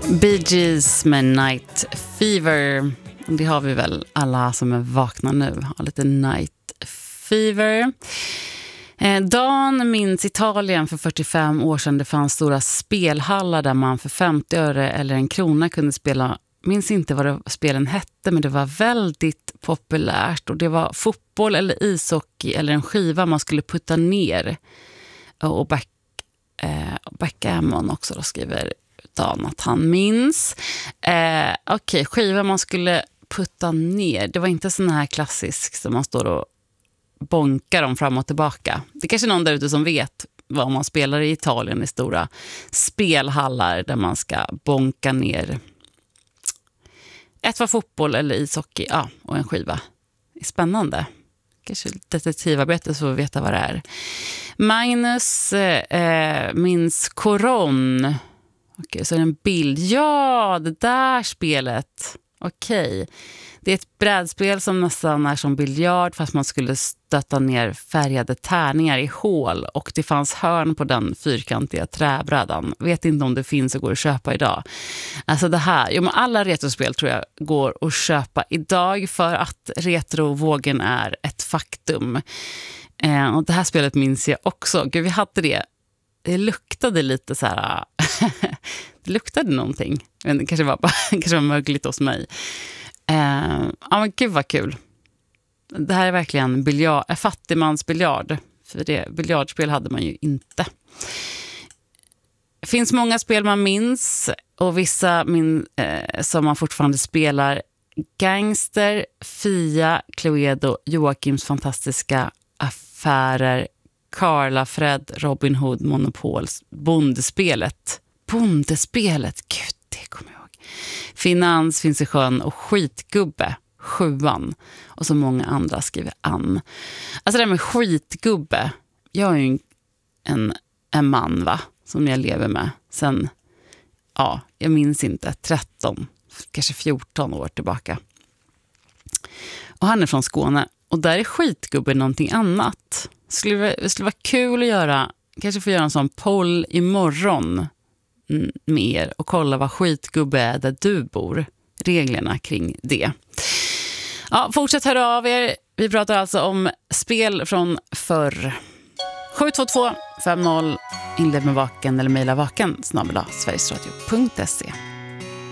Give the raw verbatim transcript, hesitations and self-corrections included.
Bee Gees med Night Fever. Det har vi väl alla som är vakna nu. Har lite Night Fever. Eh, Dan minns Italien för fyrtiofem år sedan. Det fanns stora spelhallar där man för femtio öre eller en krona kunde spela. Minns inte vad det, spelen hette, men det var väldigt populärt. Och det var fotboll eller ishockey eller en skiva man skulle putta ner. Och back, eh, backgammon också då, skriver Dan att han minns. Eh, Okej, okay, skiva man skulle putta ner. Det var inte sån här klassisk som man står och bonkar dem fram och tillbaka. Det är kanske någon där ute som vet vad man spelar i Italien i stora spelhallar där man ska bonka ner. Ett var fotboll eller ishockey, ja, och en skiva. Det är spännande. Kanske detektivarbete så vi veta vad det är. Magnus eh, minns Koron. Okej, så är det en bild. Ja, det där spelet. Okej. Det är ett brädspel som nästan är som biljard fast man skulle stötta ner färgade tärningar i hål och det fanns hörn på den fyrkantiga träbrädan. Vet inte om det finns och går att köpa idag. Alltså det här, jo men alla retrospel tror jag går att köpa idag för att retrovågen är ett faktum. Eh, och det här spelet minns jag också. Gud, vi hade det. Det luktade lite så här. Det luktade någonting. Men det kanske var, bara, kanske var mögligt hos mig. Eh, ja men gud vad kul. Det här är verkligen biljard, fattigmans biljard. För det biljardspel hade man ju inte. Det finns många spel man minns. Och vissa min, eh, som man fortfarande spelar. Gangster, Fia, Cluedo, Joakims fantastiska affärer, Carla, Fred, Robin Hood, Monopol, Bondespelet. Bondespelet, gud det kommer jag ihåg. Finans, Finns i sjön och Skitgubbe, sjuan. Och så många andra skriver Ann. Alltså det här med skitgubbe. Jag är ju en, en man va, som jag lever med sen, ja, jag minns inte, tretton, kanske fjorton år tillbaka. Och han är från Skåne. Och där är skitgubbe någonting annat. Det skulle, det skulle vara kul att göra, kanske få göra en sån poll imorgon med er och kolla vad skitgubbe är där du bor. Reglerna kring det. Ja, fortsätt höra av er. Vi pratar alltså om spel från förr. sju två två fem noll inled med vaken eller mejla vaken snabel-a sverigesradio punkt se.